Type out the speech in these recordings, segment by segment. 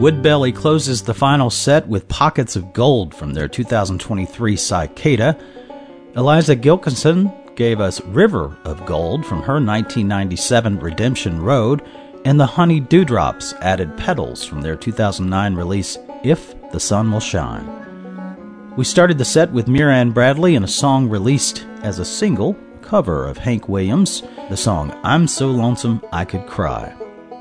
Woodbelly closes the final set with Pockets of Gold from their 2023 Cicada. Eliza Gilkinson gave us River of Gold from her 1997 Redemption Road, and the Honey Dewdrops added Petals from their 2009 release If the Sun Will Shine. We started the set with Miran Bradley and a song released as a single, cover of Hank Williams, the song I'm So Lonesome I Could Cry.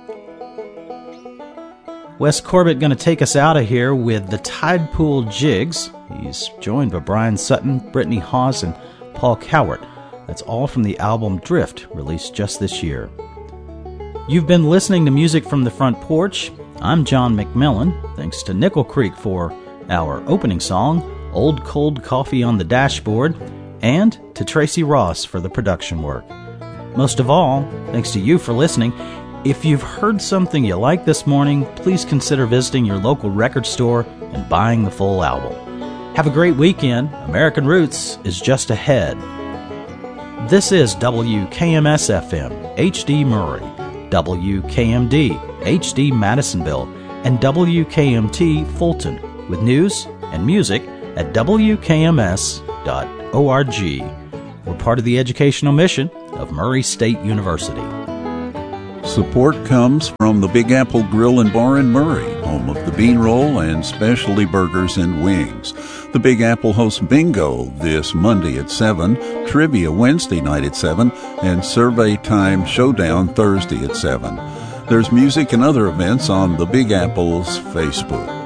Wes Corbett going to take us out of here with the Tide Pool Jigs. He's joined by Brian Sutton, Brittany Hawes, and Paul Cowart. That's all from the album Drift, released just this year. You've been listening to Music from the Front Porch. I'm John McMillan. Thanks to Nickel Creek for our opening song, Old Cold Coffee on the Dashboard, and to Tracy Ross for the production work. Most of all, thanks to you for listening. If you've heard something you like this morning, please consider visiting your local record store and buying the full album. Have a great weekend. American Roots is just ahead. This is WKMS-FM, HD Murray, WKMD, HD Madisonville, and WKMT Fulton, with news and music at WKMS.org. We're part of the educational mission of Murray State University. Support comes from the Big Apple Grill and Bar in Murray, home of the Bean Roll and specialty burgers and wings. The Big Apple hosts bingo this Monday at 7, trivia Wednesday night at 7, and survey time showdown Thursday at 7. There's music and other events on the Big Apple's Facebook.